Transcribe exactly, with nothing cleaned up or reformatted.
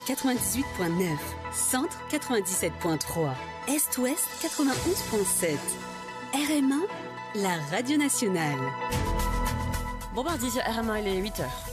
quatre-vingt-dix-huit point neuf, Centre quatre-vingt-dix-sept point trois, Est-Ouest quatre-vingt-onze point sept. R M un, la radio nationale. Bon mardi sur R M un, il est huit heures.